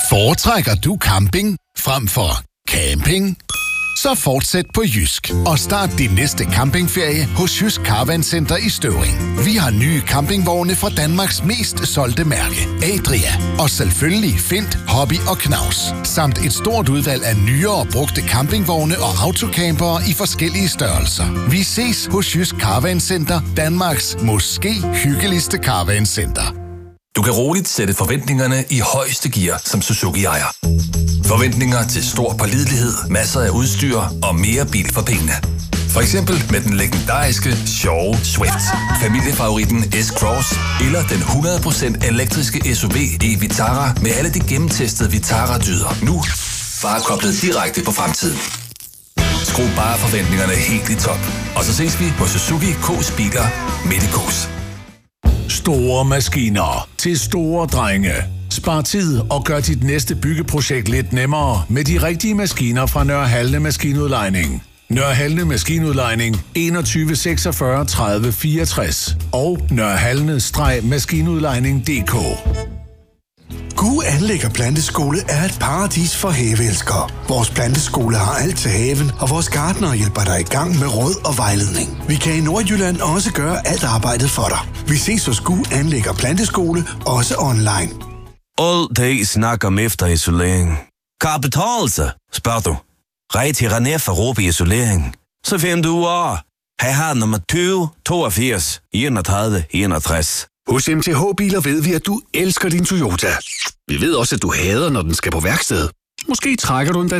Foretrækker du camping frem for camping? Så fortsæt på Jysk og start din næste campingferie hos Jysk Caravan Center i Støvring. Vi har nye campingvogne fra Danmarks mest solgte mærke, Adria. Og selvfølgelig Fint, Hobby og Knaus. Samt et stort udvalg af nyere og brugte campingvogne og autocampere i forskellige størrelser. Vi ses hos Jysk Caravan Center, Danmarks måske hyggeligste caravan center. Du kan roligt sætte forventningerne i højeste gear som Suzuki-ejer. Forventninger til stor pålidelighed, masser af udstyr og mere bil for pengene. For eksempel med den legendariske, sjove Swift, familiefavoritten S-Cross eller den 100% elektriske SUV e-Vitara med alle de gennemtestede Vitara-dyder. Nu bare koblet direkte på fremtiden. Skru bare forventningerne helt i top. Og så ses vi på Suzuki K's biler midt i K's. Store maskiner til store drenge. Spar tid og gør dit næste byggeprojekt lidt nemmere med de rigtige maskiner fra Nørre Halne Maskinudlejning. Nørre Halne Maskinudlejning 21 46 30 64 og nørrehalne-maskinudlejning.dk. Gu Anlæg og Planteskole er et paradis for haveelskere. Vores planteskole har alt til haven, og vores gartnere hjælper dig i gang med råd og vejledning. Vi kan i Nordjylland også gøre alt arbejdet for dig. Vi ses hos Gu Anlæg og Planteskole, også online. All day snakker om efterisolering. Kan det betale sig, spørger du? Rej til René for Råbe Isolering. Så finder du ud af. Her har nummer 20 82 31 61. Hos MTH Biler ved vi, at du elsker din Toyota. Vi ved også, at du hader, når den skal på værksted. Måske trækker du en